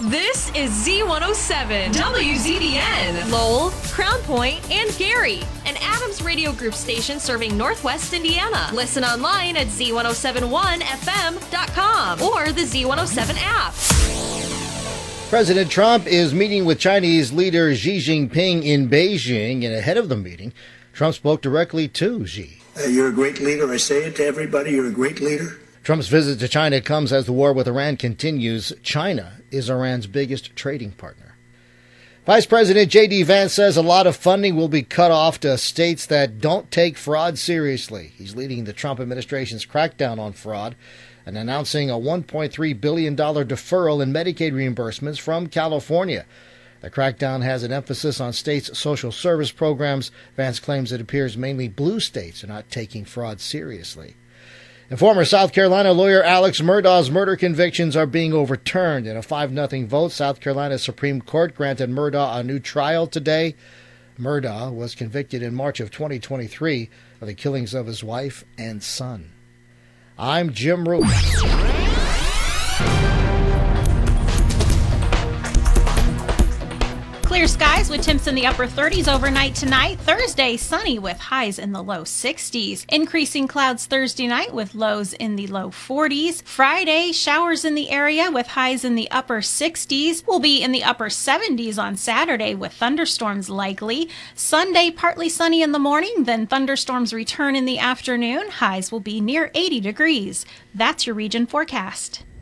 This is Z107, WZDN, Lowell, Crown Point, and Gary, an Adams Radio Group station serving Northwest Indiana. Listen online at Z1071FM.com or the Z107 app. President Trump is meeting with Chinese leader Xi Jinping in Beijing, and ahead of the meeting, Trump spoke directly to Xi. You're a great leader. I say it to everybody. You're a great leader. Trump's visit to China comes as the war with Iran continues. China is Iran's biggest trading partner. Vice President J.D. Vance says a lot of funding will be cut off to states that don't take fraud seriously. He's leading the Trump administration's crackdown on fraud and announcing a $1.3 billion deferral in Medicaid reimbursements from California. The crackdown has an emphasis on states' social service programs. Vance claims it appears mainly blue states are not taking fraud seriously. And former South Carolina lawyer Alex Murdaugh's murder convictions are being overturned. In a 5-0 vote, South Carolina Supreme Court granted Murdaugh a new trial today. Murdaugh was convicted in March of 2023 of the killings of his wife and son. I'm Jim Root. Clear skies with temps in the upper 30s overnight tonight. Thursday, sunny with highs in the low 60s. Increasing clouds Thursday night with lows in the low 40s. Friday, showers in the area with highs in the upper 60s. We'll be in the upper 70s on Saturday with thunderstorms likely. Sunday, partly sunny in the morning, then thunderstorms return in the afternoon. Highs will be near 80 degrees. That's your region forecast.